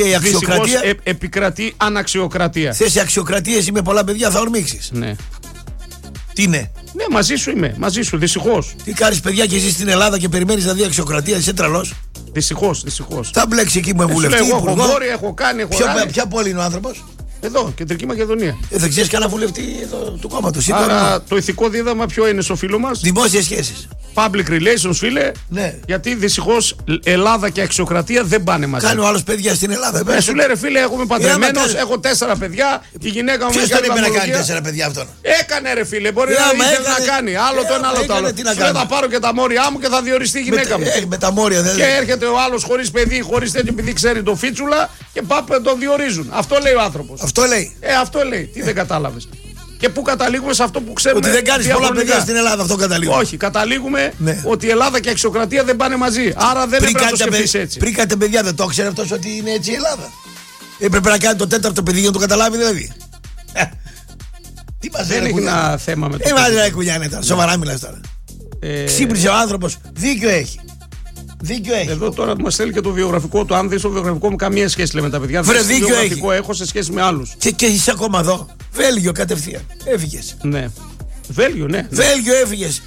Και η αξιοκρατία. Επικρατεί αναξιοκρατία. Θες αξιοκρατίες ή με πολλά παιδιά θα ορμήξεις. Ναι. Τι είναι? Ναι, μαζί σου είμαι. Μαζί σου, δυστυχώς. Τι κάνεις παιδιά και εσύ στην Ελλάδα και περιμένεις να δει αξιοκρατία, είσαι τρελός. Δυστυχώς. Θα μπλέξει εκεί με βουλευτή. Εγώ έχω βόρεια, έχω κάνει. Ποια πόλη είναι ο άνθρωπος? Εδώ, Κεντρική Μακεδονία. Δεν ξέρεις κανένα βουλευτή εδώ, του κόμματος. Άρα το ηθικό δίδαμα ποιο είναι στο φίλο μας? Δημόσιες σχέσεις. Public relations, φίλε. Ναι. Γιατί δυστυχώς Ελλάδα και αξιοκρατία δεν πάνε μαζί. Κάνει ο άλλος παιδιά στην Ελλάδα. Σου λέει ρε φίλε, έχουμε παντρεμένος, έχω 4 παιδιά. Η γυναίκα μου. Ποιος τον είπε να κάνει 4 παιδιά αυτόν? Έκανε ρε φίλε, μπορεί να ήθελε να κάνει. Άλλο το ένα, άλλο το άλλο. Σου λέει θα πάρω και τα μόρια μου και θα διοριστεί η γυναίκα μου. Με τα μόρια δεν. Και έρχεται ο άλλος χωρίς παιδί, χωρίς τέτοιο, επειδή ξέρει το φίτσουλα και τον διορίζουν. Αυτό λέει ο άνθρωπος. Αυτό λέει. Αυτό λέει. Τι δεν κατάλαβες? Και πού καταλήγουμε σε αυτό που ξέρουμε? Ότι δεν κάνεις πολλά παιδιά στην Ελλάδα, αυτό καταλήγουμε. Όχι, καταλήγουμε ότι η Ελλάδα και η αξιοκρατία δεν πάνε μαζί. Άρα δεν έπρεπε να το σκεφτείς έτσι. Πριν κάτι παιδιά δεν το ξέρει αυτός ότι είναι έτσι η Ελλάδα. Έπρεπε να κάνει το 4ο παιδί για να το καταλάβει δηλαδή. Τι μας δεν έχει ένα θέμα με το. Δεν μας λέει κουνιάνε τώρα, σοβαρά μιλάς τώρα. Ξύπνησε ο άνθρωπος, δίκιο έχει. Εδώ τώρα μας στέλνει και το βιογραφικό του. Αν δεις το βιογραφικό μου, καμία σχέση λέει με τα παιδιά. Βρε, δίκιο βιογραφικό έχω σε σχέση με άλλους. Και είσαι ακόμα εδώ. Βέλγιο κατευθείαν. Έφυγες. Ναι. Βέλγιο, ναι. Βέλγιο έφυγες.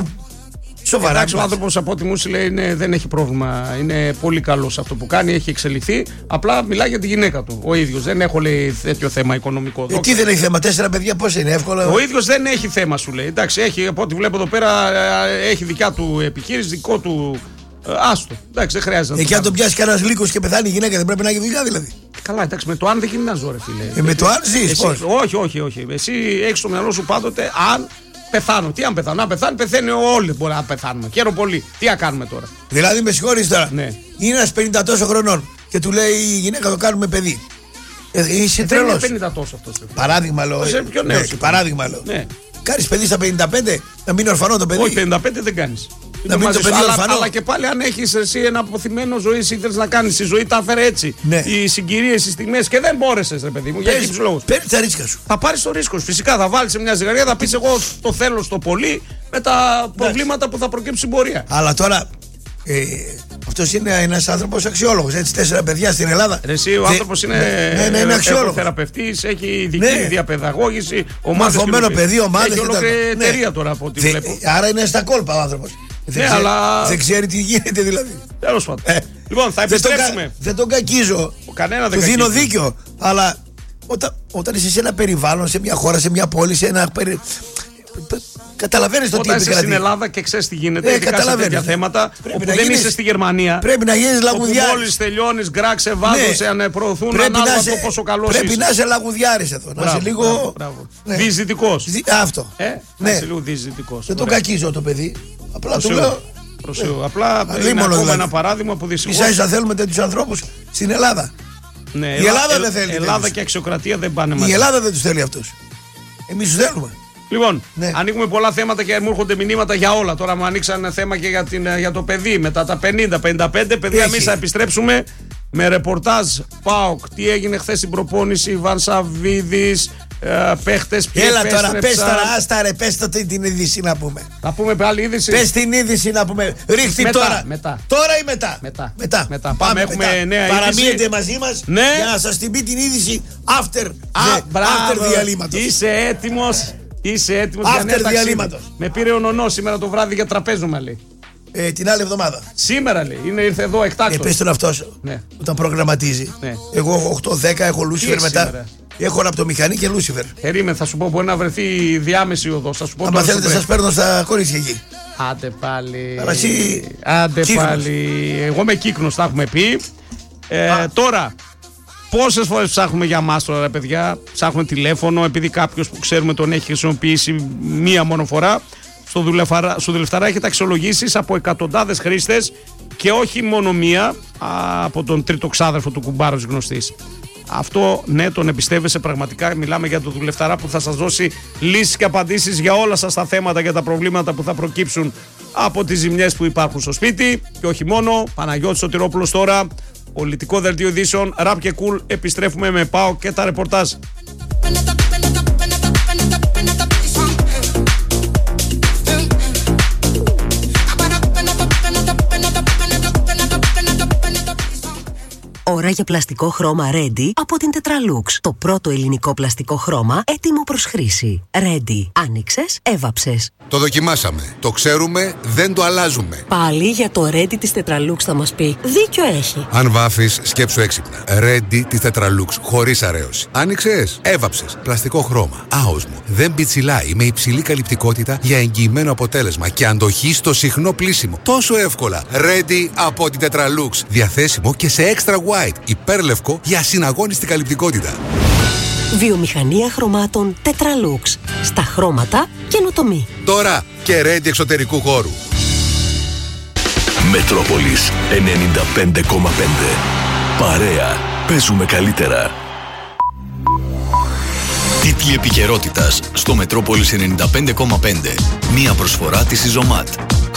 Σοβαρά. Εντάξει, ο άνθρωπος από ό,τι μου λέει δεν έχει πρόβλημα. Είναι πολύ καλός αυτό που κάνει, έχει εξελιχθεί. Απλά μιλάει για τη γυναίκα του. Ο ίδιος δεν έχω λέει τέτοιο θέμα οικονομικό. Τι δεν έχει θέμα, 4 παιδιά πώς είναι, εύκολο. Ο ίδιος δεν έχει θέμα, σου λέει. Εντάξει, έχει από ό,τι βλέπω εδώ πέρα, έχει δικιά του επιχείρηση, δικό του. Άστο. Εντάξει, δεν χρειάζεται. Εκεί αν τον πιάσει κανένα λύκος και πεθάνει η γυναίκα, δεν πρέπει να έχει δουλειά δηλαδή. Καλά, εντάξει, με το αν δεν γίνει να ζω, ρε φίλε. Με το αν ζεις, πώς? Όχι. Εσύ έχεις στο μυαλό σου πάντοτε αν πεθάνω. Τι αν πεθάνω? Αν πεθάνει, πεθαίνει όλοι. Μπορεί να πεθάνουμε. Χαίρομαι πολύ. Τι να κάνουμε τώρα? Δηλαδή, με συγχωρείς τώρα. Ναι. Είναι ένας 50 τόσο χρονών και του λέει η γυναίκα το κάνουμε παιδί. Είσαι τρελός. Δεν είναι 50 τόσο αυτός. Παράδειγμα λέω. Παράδειγμα λέω. Ναι. Κάνεις παιδί στα 55, να μείνει ορφανό το παιδί. Όχι, 55 δεν κάνεις. Να μην το παιδί ορφανό. Αλλά και πάλι, αν έχεις εσύ ένα αποθυμένο ζωή, ήθελες να κάνεις, η ζωή τα έφερε έτσι. Ναι. Οι συγκυρίες, οι στιγμές και δεν μπόρεσες, ρε παιδί μου. Για κάποιους λόγους. Παίρνεις τα ρίσκα σου. Θα πάρεις το ρίσκο σου. Φυσικά θα βάλεις σε μια ζυγαριά, θα πεις εγώ το θέλω στο πολύ με τα προβλήματα που θα προκύψουν στην πορεία. Αλλά τώρα. Αυτός είναι ένας άνθρωπος αξιόλογος. Έτσι, 4 παιδιά στην Ελλάδα. Εσύ, ο άνθρωπος είναι αξιόλογος. Θεραπευτής, έχει ειδική διαπαιδαγώγηση. Μαθωμένο παιδί, ομάδες. Έχει ολόκληρη εταιρεία τώρα από ό,τι βλέπω. Άρα είναι στα κόλπα ο άνθρωπος. Δεν ξέρει τι γίνεται δηλαδή. Τέλος πάντων. Λοιπόν, θα επιστρέψουμε. Δεν τον κακίζω. Του δίνω δίκιο. Αλλά όταν είσαι σε ένα περιβάλλον, σε μια χώρα, σε μια πόλη, σε ένα. Καταλαβαίνεις το τι επικρατεί. Όταν είσαι στην Ελλάδα και ξέρεις τι γίνεται, ειδικά σε τέτοια θέματα, όπου δεν είσαι στη Γερμανία. Πρέπει να γίνεις λαγουδιάρης. Μόλις τελειώνεις, γκράξε, βάζωσε, αν προωθούν ανάλογα το πόσο καλός είσαι. Πρέπει να είσαι λαγουδιάρης εδώ. Να είσαι λίγο. Διεισδυτικός. Αυτό. Να είσαι λίγο διεισδυτικός. Δεν τον κακίζω το παιδί. Απλά του λέω. Απλά είναι ακόμα ένα παράδειγμα που δυστυχώς. Ίσα θέλουμε τέτοιους ανθρώπους στην Ελλάδα. Η Ελλάδα δεν θέλει. Η Ελλάδα και η αξιοκρατία δεν πάνε μαζί. Η Ελλάδα δεν τους θέλει αυτούς. Εμείς τους θέλουμε. Λοιπόν, ανοίγουμε πολλά θέματα και μου έρχονται μηνύματα για όλα. Τώρα μου ανοίξαν θέμα και για το παιδί μετά τα 50-55. Παιδιά, εμείς θα επιστρέψουμε με ρεπορτάζ ΠΑΟΚ. Τι έγινε χθες στην προπόνηση, Βανσαβίδης, παίχτες. Έλα τώρα, πες τώρα, άστα ρε, πες το την είδηση να πούμε. Θα πούμε πάλι είδηση. Πες την είδηση να πούμε. Ρίχτη τώρα. Τώρα ή μετά. Πάμε, έχουμε νέα είδηση. Παραμείνετε μαζί μας για να σας την πει την είδηση after διαλύματος. Είσαι έτοιμος. Είσαι έτοιμος για νέα ταξίδι. Με πήρε ο Νονός σήμερα το βράδυ για τραπέζωμα, λέει. Την άλλη εβδομάδα. Σήμερα λέει, ήρθε εδώ εκτάκτος. Πες τον αυτός, όταν προγραμματίζει. Εγώ 8-10 έχω Λούσιφερ μετά. Έχω ραπτομηχανή και Λούσιφερ. Περίμενε, θα σου πω, μπορεί να βρεθεί διάμεση οδός. Αν θέλετε, σας παίρνω στα κορίτσια εκεί. Άντε πάλι. Εγώ με κύκνος, τα έχουμε πει. Τώρα. Πόσες φορές ψάχνουμε για μας τώρα, ρε παιδιά? Ψάχνουμε τηλέφωνο, επειδή κάποιος που ξέρουμε τον έχει χρησιμοποιήσει μία μόνο φορά. Στο Δουλευταρά έχετε αξιολογήσεις από εκατοντάδες χρήστες και όχι μόνο μία, από τον τρίτο ξάδερφο του κουμπάρος γνωστής. Αυτό ναι, τον εμπιστεύεσαι πραγματικά. Μιλάμε για τον Δουλευταρά που θα σας δώσει λύσεις και απαντήσεις για όλα σας τα θέματα, για τα προβλήματα που θα προκύψουν από τις ζημιές που υπάρχουν στο σπίτι. Και όχι μόνο. Παναγιώτης Σωτηρόπουλος τώρα. Πολιτικό δελτίο ειδήσεων, ραπ και κουλ. Επιστρέφουμε με ΠΑΟΚ και τα ρεπορτάζ. Ώρα τώρα για πλαστικό χρώμα Ready από την Tetralux. Το πρώτο ελληνικό πλαστικό χρώμα έτοιμο προς χρήση. Ready. Άνοιξες, έβαψες. Το δοκιμάσαμε. Το ξέρουμε, δεν το αλλάζουμε. Πάλι για το Ready της Tetralux θα μας πει. Δίκιο έχει. Αν βάφεις, σκέψου έξυπνα. Ready της Tetralux, χωρίς αρέωση. Άνοιξες, έβαψες. Πλαστικό χρώμα. Άοσμο. Δεν πιτσιλάει, με υψηλή καλυπτικότητα για εγγυημένο αποτέλεσμα και αντοχή στο συχνό πλύσιμο. Τόσο εύκολα. Ready από την Tetralux. Διαθέσιμο και σε extra white. Υπέρλευκο για ασυναγώνιστη καλυπτικότητα. Βιομηχανία χρωμάτων Tetralux. Στα χρώματα καινοτομή. Τώρα και Ready εξωτερικού χώρου. Μετρόπολης 95,5. Παρέα. Παίζουμε καλύτερα. Τίτλοι επικαιρότητας στο Μετρόπολης 95,5. Μία προσφορά της Ιζωμάτ.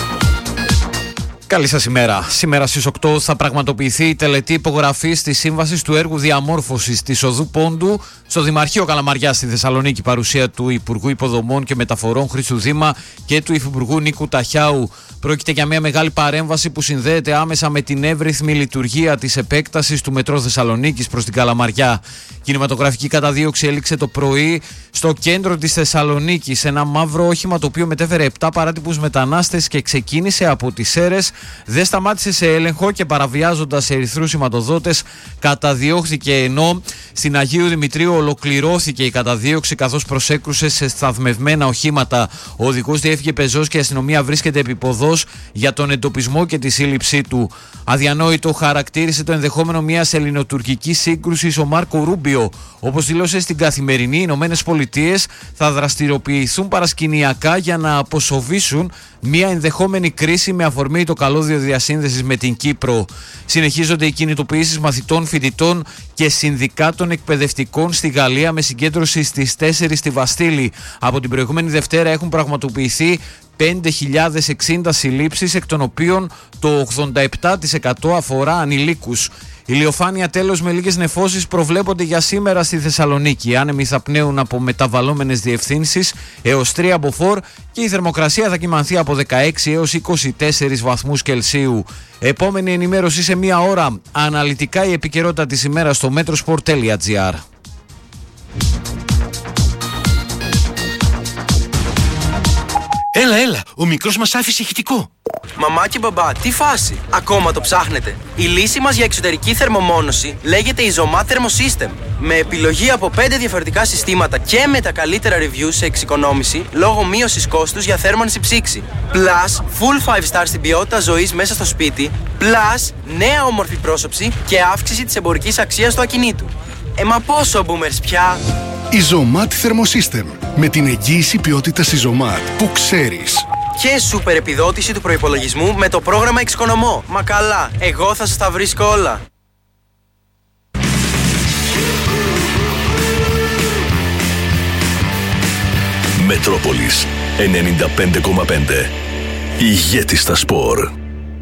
Καλή σας ημέρα. Σήμερα στις 8 θα πραγματοποιηθεί η τελετή υπογραφής της σύμβασης του έργου διαμόρφωσης της Οδού Πόντου στο Δημαρχείο Καλαμαριάς στη Θεσσαλονίκη, παρουσία του Υπουργού Υποδομών και Μεταφορών Χρήστου Δήμα και του Υφυπουργού Νίκου Ταχιάου. Πρόκειται για μια μεγάλη παρέμβαση που συνδέεται άμεσα με την εύρυθμη λειτουργία της επέκτασης του Μετρό Θεσσαλονίκης προς την Καλαμαριά. Κινηματογραφική καταδίωξη έληξε το πρωί στο κέντρο της Θεσσαλονίκης. Ένα μαύρο όχημα το οποίο μετέφερε 7 παράτυπους μετανάστες και ξεκίνησε από τις Σέρρες. Δεν σταμάτησε σε έλεγχο και παραβιάζοντας ερυθρούς σηματοδότες καταδιώχθηκε, ενώ στην Αγίου Δημητρίου ολοκληρώθηκε η καταδίωξη καθώς προσέκρουσε σε σταθμευμένα οχήματα. Ο οδηγός διέφυγε πεζός και η αστυνομία βρίσκεται επίποδος για τον εντοπισμό και τη σύλληψή του. Αδιανόητο χαρακτήρισε το ενδεχόμενο μιας ελληνοτουρκικής σύγκρουσης ο Μάρκο Ρούμπιο. Όπως δήλωσε στην Καθημερινή, οι Ηνωμένες Πολιτείες θα δραστηριοποιηθούν παρασκηνιακά για να αποσοβήσουν μια ενδεχόμενη κρίση με αφορμή το καλώδιο διασύνδεσης με την Κύπρο. Συνεχίζονται οι κινητοποιήσεις μαθητών, φοιτητών και συνδικάτων εκπαιδευτικών στη Γαλλία με συγκέντρωση στις 4 στη Βαστίλη. Από την προηγούμενη Δευτέρα έχουν πραγματοποιηθεί 5.060 συλλήψεις, εκ των οποίων το 87% αφορά ανηλίκους. Ηλιοφάνεια τέλος με λίγες νεφώσεις προβλέπονται για σήμερα στη Θεσσαλονίκη. Οι άνεμοι θα πνέουν από μεταβαλλόμενες διευθύνσεις έως 3 μποφόρ και η θερμοκρασία θα κυμανθεί από 16 έως 24 βαθμούς Κελσίου. Επόμενη ενημέρωση σε μία ώρα. Αναλυτικά η επικαιρότητα της ημέρας στο metrosport.gr. Έλα, ο μικρός μας άφησε ηχητικό. Μαμά και μπαμπά, τι φάση? Ακόμα το ψάχνετε? Η λύση μας για εξωτερική θερμομόνωση λέγεται Izomat Thermosystem. Με επιλογή από 5 διαφορετικά συστήματα και με τα καλύτερα reviews σε εξοικονόμηση λόγω μείωσης κόστους για θέρμανση ψήξη. Plus, full 5 star στην ποιότητα ζωής μέσα στο σπίτι. Plus, νέα όμορφη πρόσωψη και αύξηση της εμπορικής αξίας του ακινήτου. Μα πόσο boomers πια? Izomat Thermosystem. Με την εγγύηση ποιότητας Izomat που ξέρεις. Και σούπερ επιδότηση του προϋπολογισμού με το πρόγραμμα Εξοικονομώ. Μα καλά, εγώ θα σας τα βρίσκω όλα. Μετρόπολης 95,5. Ηγέτης στα σπορ.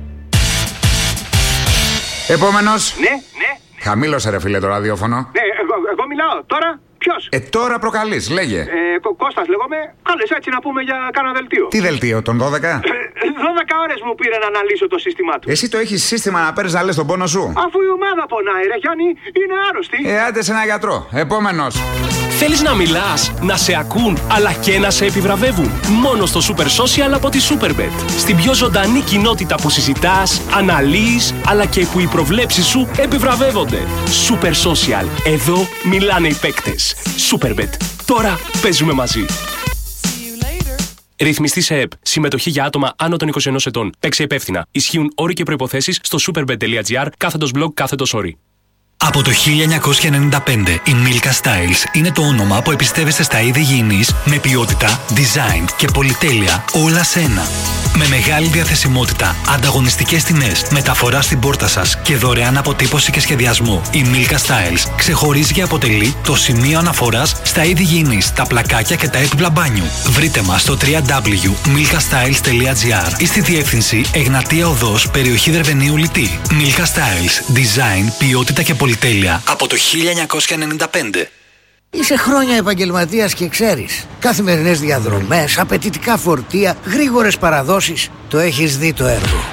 Επόμενος. Ναι. Χαμήλωσε ρε φίλε το ραδιόφωνο. Ναι, εγώ μιλάω. Τώρα ποιος? Τώρα προκαλείς, λέγε. Κώστας λέγομαι. Κάλεσε έτσι να πούμε για κάνα δελτίο. Τι δελτίο, τον 12? 12 ώρες μου πήρε να αναλύσω το σύστημά του. Εσύ το έχεις σύστημα να παίρνεις να λες τον πόνο σου? Αφού η ομάδα πονάει ρε Γιάννη, είναι άρρωστη. Άντε σε ένα γιατρό. Επόμενος. Θέλεις να μιλάς, να σε ακούν, αλλά και να σε επιβραβεύουν? Μόνο στο Super Social από τη Superbet. Στην πιο ζωντανή κοινότητα που συζητάς, αναλύεις, αλλά και που οι προβλέψεις σου επιβραβεύονται. Super Social. Εδώ μιλάνε οι παίκτες. Superbet. Τώρα παίζουμε μαζί. Ρυθμιστή σε ΕΠ. Συμμετοχή για άτομα άνω των 21 ετών. Παίξε υπεύθυνα. Ισχύουν όροι και προϋποθέσεις στο superbet.gr/blog/όροι. Από το 1995 η Milka Styles είναι το όνομα που εμπιστεύεστε στα είδη υγιεινής με ποιότητα, design και πολυτέλεια όλα σε ένα. Με μεγάλη διαθεσιμότητα, ανταγωνιστικές τιμές, μεταφορά στην πόρτα σας και δωρεάν αποτύπωση και σχεδιασμό, η Milka Styles ξεχωρίζει και αποτελεί το σημείο αναφοράς στα είδη υγιεινής, τα πλακάκια και τα έπιπλα μπάνιου. Βρείτε μας στο www.milkastyles.gr ή στη διεύθυνση Εγνατία Οδός, περιοχή Δερβενίου Λιτή. Milka Styles, design, ποιότητα και πολυτέλεια από το 1995. Είσαι χρόνια επαγγελματίας και ξέρεις. Καθημερινές διαδρομές, απαιτητικά φορτία, γρήγορες παραδόσεις. Το έχεις δει το έργο.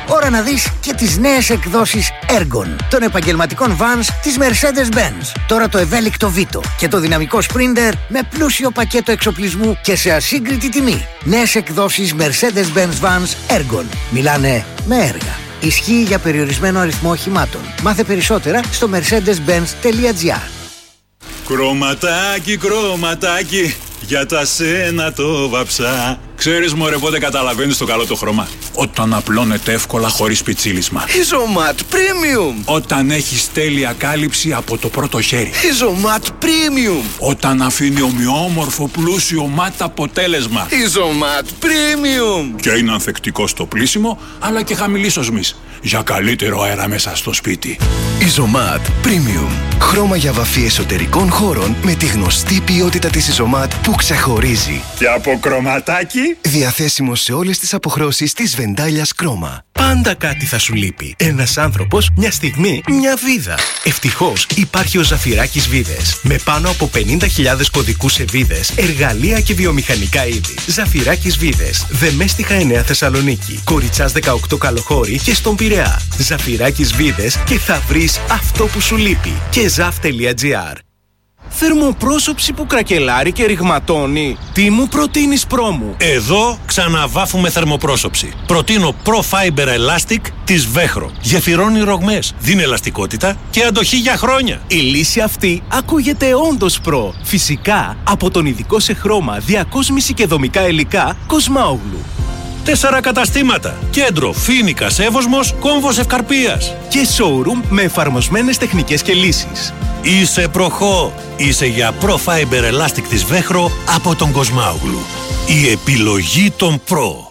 Ώρα να δεις και τις νέες εκδόσεις Ergon των επαγγελματικών vans της Mercedes-Benz. Τώρα το ευέλικτο Vito και το δυναμικό Sprinter με πλούσιο πακέτο εξοπλισμού και σε ασύγκριτη τιμή. Νέες εκδόσεις Mercedes-Benz vans Ergon. Μιλάνε με έργα. Ισχύει για περιορισμένο αριθμό οχημάτων. Μάθε περισσότερα στο mercedes-benz.gr. Κρωματάκι, κρωματάκι, για τα σένα το βαψά. Ξέρεις μωρέ πότε καταλαβαίνεις το καλό το χρώμα? Όταν απλώνεται εύκολα χωρίς πιτσίλισμα. Isomat Premium. Όταν έχεις τέλεια κάλυψη από το πρώτο χέρι. Isomat Premium. Όταν αφήνει ομοιόμορφο πλούσιο ματ αποτέλεσμα. Isomat Premium. Και είναι ανθεκτικό στο πλύσιμο αλλά και χαμηλής οσμής, για καλύτερο αέρα μέσα στο σπίτι. Isomat Premium. Χρώμα για βαφή εσωτερικών χώρων με τη γνωστή ποιότητα της Isomat που ξεχωρίζει. Και από κρωματάκι. Διαθέσιμο σε όλες τις αποχρώσεις της Βεντάλιας Κρόμα. Πάντα κάτι θα σου λείπει. Ένας άνθρωπος, μια στιγμή, μια βίδα. Ευτυχώς υπάρχει ο Ζαφυράκης Βίδες. Με πάνω από 50.000 κωδικούς σε βίδες, εργαλεία και βιομηχανικά είδη. Ζαφυράκης Βίδες. Δεμέστιχα 9 Θεσσαλονίκη. Κοριτσάς 18 Καλοχώρη και στον Πειραιά. Ζαφυράκης Βίδες και θα βρεις αυτό που σου λείπει. Και zaf.gr. Θερμοπρόσωψη που κρακελάρει και ρηγματώνει. Τι μου προτείνεις πρόμου? Εδώ ξαναβάφουμε θερμοπρόσωψη. Προτείνω Pro-Fiber Elastic της Βέχρο. Γεφυρώνει ρογμές, δίνει ελαστικότητα και αντοχή για χρόνια. Η λύση αυτή ακούγεται όντως προ. Φυσικά από τον ειδικό σε χρώμα, διακόσμηση και δομικά υλικά Κοσμάογλου. 4 καταστήματα. Κέντρο Φοίνικας Εύωσμος, Κόμβος Ευκαρπίας. Και showroom με εφαρμοσμένες τεχνικές και λύσεις. Είσαι προχώ. Είσαι για Pro-Fiber Elastic της Βέχρο από τον Κοσμάογλου. Η επιλογή των Pro.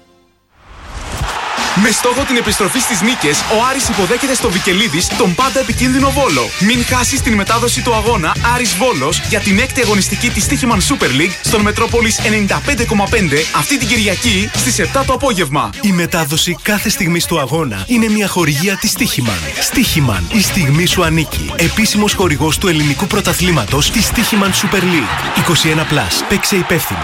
Με στόχο την επιστροφή στις νίκες, ο Άρης υποδέχεται στο Βικελίδης τον πάντα επικίνδυνο Βόλο. Μην χάσεις την μετάδοση του αγώνα Άρης Βόλος για την 6η αγωνιστική της Στίχημαν Super League στον Μετρόπολης 95,5 αυτή την Κυριακή στις 7 το απόγευμα. Η μετάδοση κάθε στιγμής του αγώνα είναι μια χορηγία της Στίχημαν. Στίχημαν, η στιγμή σου ανήκει. Επίσημος χορηγός του ελληνικού πρωταθλήματος της Στίχημαν Super League. 21+. Παίξε υπεύθυνα.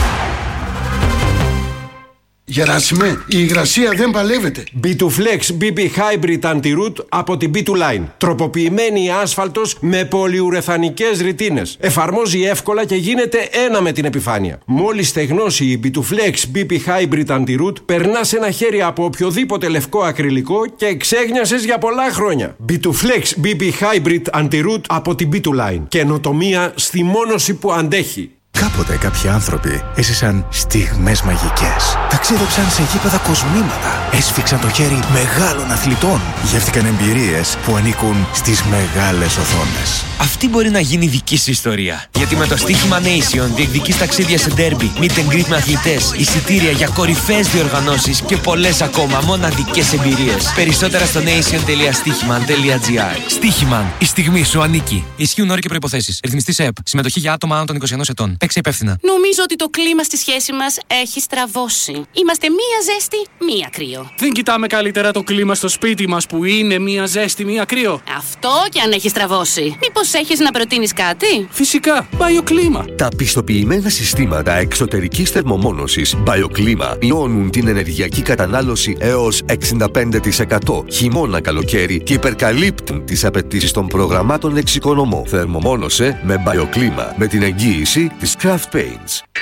Γεράσιμε, η υγρασία δεν παλεύεται. B2Flex BB Hybrid Anti-Root από την B2Line. Τροποποιημένη άσφαλτος με πολυουρεθανικές ρητίνες. Εφαρμόζει εύκολα και γίνεται ένα με την επιφάνεια. Μόλις στεγνώσει η B2Flex BB Hybrid Anti-Root, περνάς ένα χέρι από οποιοδήποτε λευκό ακριλικό και ξέγνιασες για πολλά χρόνια. B2Flex BB Hybrid Anti-Root από την B2Line. Καινοτομία στη μόνωση που αντέχει. Κάποτε κάποιοι άνθρωποι έζησαν στιγμές μαγικές. Ταξίδεψαν σε γήπεδα κοσμήματα. Έσφιξαν το χέρι μεγάλων αθλητών. Γεύτηκαν εμπειρίες που ανήκουν στις μεγάλες οθόνες. Αυτή μπορεί να γίνει δική σου ιστορία. Γιατί με το στοίχημα Nation διεκδικείς ταξίδια σε ντέρμπι, meet and greet με αθλητές, εισιτήρια για κορυφαίες διοργανώσεις και πολλές ακόμα μοναδικές εμπειρίες. Περισσότερα στο nation.stichiman.gr. Στίχημαν. Η στιγμή σου ανήκει. Ισχύουν όροι και προϋποθέσεις. Ρυθμιστής ΕΕΠ. Συμμετοχή για άτομα άνω των 21 ετών. Παίξε υπεύθυνα. Νομίζω ότι το κλίμα στη σχέση μας έχει στραβώσει. Είμαστε μία ζέστη, μία κρύο. Δεν κοιτάμε καλύτερα το κλίμα στο σπίτι μας που είναι μία ζέστη, μία κρύο? Αυτό και αν έχει στραβώσει. Μήπως έχεις να προτείνεις κάτι? Φυσικά, BioClima. Τα πιστοποιημένα συστήματα εξωτερικής θερμομόνωσης BioClima μειώνουν την ενεργειακή κατανάλωση έως 65% χειμώνα-καλοκαίρι και υπερκαλύπτουν τις απαιτήσεις των προγραμμάτων εξοικονομώ. Θερμομόνωσε με BioClima με την εγγύηση της Craft Paints.